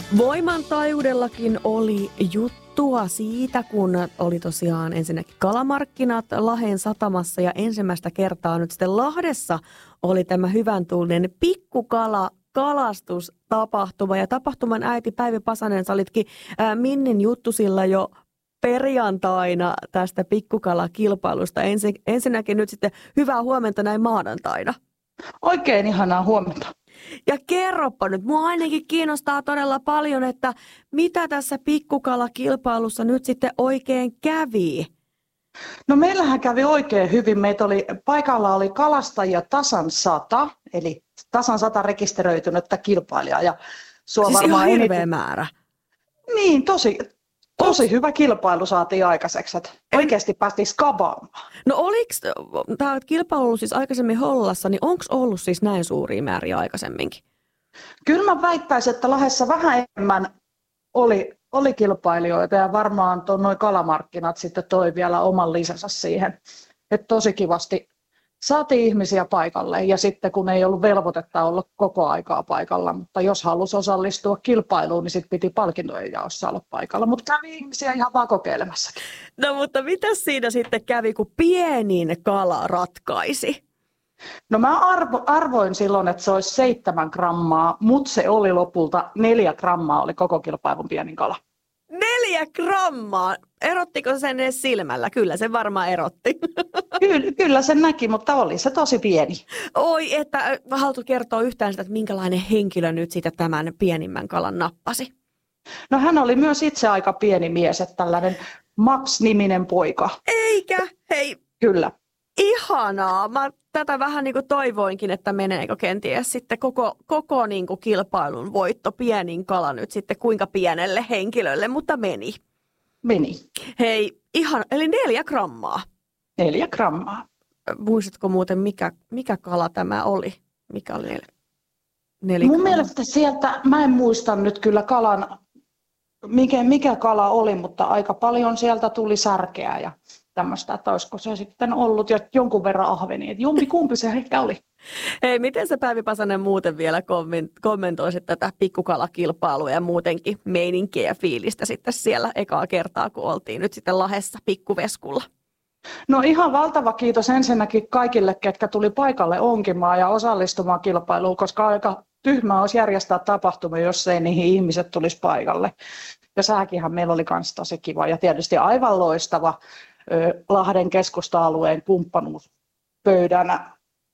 Voimantaajuudellakin oli juttua siitä, kun oli tosiaan ensinnäkin kalamarkkinat Lahden satamassa ja ensimmäistä kertaa nyt sitten Lahdessa oli tämä hyvän tuulinen pikkukala-kalastustapahtuma. Ja tapahtuman äiti Päivi Pasanen, sä olitkin Minnin juttusilla jo perjantaina tästä pikkukalakilpailusta. Ensinnäkin nyt sitten hyvää huomenta näin maanantaina. Oikein ihanaa huomenta. Ja kerropa nyt, mua ainakin kiinnostaa todella paljon, että mitä tässä pikkukalakilpailussa nyt sitten oikein kävi? No meillähän kävi oikein hyvin. Paikalla oli kalastajia tasan 100, eli tasan 100 rekisteröitynyttä kilpailijaa. Ja siis ihan hirveä määrä. Niin, tosi hyvä kilpailu saatiin aikaiseksi, että oikeasti päästiin skabaamaan. No oliko tämä kilpailu ollut siis aikaisemmin Hollassa, niin onko ollut siis näin suuria määriä aikaisemminkin? Kyllä mä väittäisin, että Lahdessa vähän enemmän oli kilpailijoita ja varmaan nuo kalamarkkinat sitten toi vielä oman lisänsä siihen. Että tosi kivasti saatiin ihmisiä paikalle ja sitten kun ei ollut velvoitetta olla koko aikaa paikalla, mutta jos halusi osallistua kilpailuun, niin sitten piti palkintojen jaossa olla paikalla. Mutta kävi ihmisiä ihan vaan kokeilemassakin. No mutta mitä siinä sitten kävi, kun pienin kala ratkaisi? No mä arvoin silloin, että se olisi 7 grammaa, mutta se oli lopulta 4 grammaa oli koko kilpailun pienin kala. 4 grammaa? Erottiko sen edes silmällä? Kyllä se varmaan erotti. Kyllä sen näki, mutta oli se tosi pieni. Oi, että haluatko kertoa yhtään sitä, että minkälainen henkilö nyt siitä tämän pienimmän kalan nappasi? No hän oli myös itse aika pieni mies, että tällainen Max-niminen poika. Eikä? Hei. Kyllä. Ihanaa. Mä tätä vähän niin kuin toivoinkin, että meneekö kenties sitten koko niin kuin kilpailun voitto pienin kala nyt sitten kuinka pienelle henkilölle, mutta meni. Meni. Hei, ihan, eli 4 grammaa. 4 grammaa. Muistatko muuten, mikä kala tämä oli? Mikä oli 4 Mun mielestä sieltä, mä en muista nyt kyllä kalan, mikä kala oli, mutta aika paljon sieltä tuli särkeä ja tämmöistä, että olisiko se sitten ollut ja jonkun verran ahveni, että jompikumpi se ehkä oli. Hei, miten sä Päivi Pasanen muuten vielä kommentoisit tätä pikkukalakilpailua ja muutenkin meininkiä ja fiilistä sitten siellä ekaa kertaa, kun oltiin nyt sitten Lahdessa pikkuveskulla? No ihan valtava kiitos ensinnäkin kaikille, ketkä tuli paikalle onkimaan ja osallistumaan kilpailuun, koska aika tyhmää olisi järjestää tapahtuma, jos ei niihin ihmiset tulisi paikalle. Ja sääkinhän meillä oli myös tosi kiva ja tietysti aivan loistava Lahden keskusta-alueen kumppanuuspöydän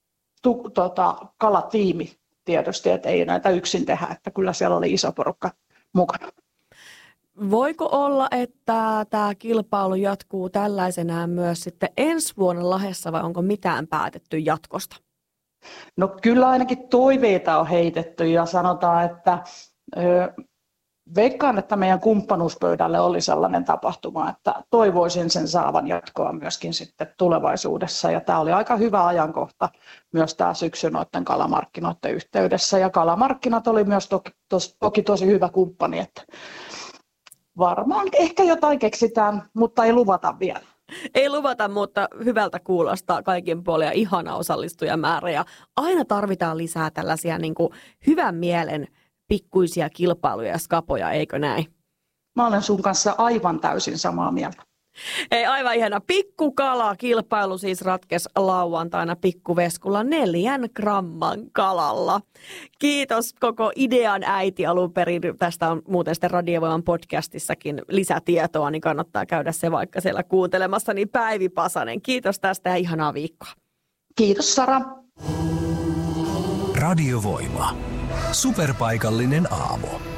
kalatiimi tietysti, että ei näitä yksin tehdä, että kyllä siellä oli iso porukka mukana. Voiko olla, että tämä kilpailu jatkuu tällaisenään myös sitten ensi vuonna Lahdessa vai onko mitään päätetty jatkosta? No kyllä ainakin toiveita on heitetty ja sanotaan, että veikkaan, että meidän kumppanuuspöydälle oli sellainen tapahtuma, että toivoisin sen saavan jatkoa myöskin sitten tulevaisuudessa. Ja tämä oli aika hyvä ajankohta myös tämä syksy noiden kalamarkkinoiden yhteydessä. Ja kalamarkkinat oli myös toki tosi hyvä kumppani, että varmaan ehkä jotain keksitään, mutta ei luvata vielä. Ei luvata, mutta hyvältä kuulostaa kaikin puolin ja ihana osallistujamäärä. Ja aina tarvitaan lisää tällaisia niin kuin hyvän mielen pikkuisia kilpailuja ja skapoja, eikö näin? Mä olen sun kanssa aivan täysin samaa mieltä. Ei, aivan ihana. Pikkukala-kilpailu siis ratkesi lauantaina Pikkuveskulla 4 gramman kalalla. Kiitos koko idean äiti alun perin. Tästä on muuten sitten Radiovoiman podcastissakin lisätietoa, niin kannattaa käydä se vaikka siellä kuuntelemassa. Niin Päivi Pasanen, kiitos tästä ja ihanaa viikkoa. Kiitos Sara. Radiovoima. Superpaikallinen aamu.